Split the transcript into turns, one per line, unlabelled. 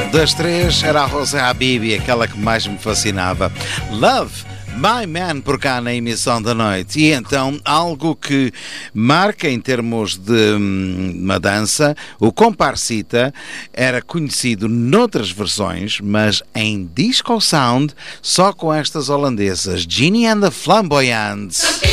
Das três era a Rosa Habibi, aquela que mais me fascinava. Love, My Man, por cá na emissão da noite. E então, algo que marca em termos de uma dança, o Comparsita era conhecido noutras versões, mas em disco sound, só com estas holandesas, Genie and the Flamboyants.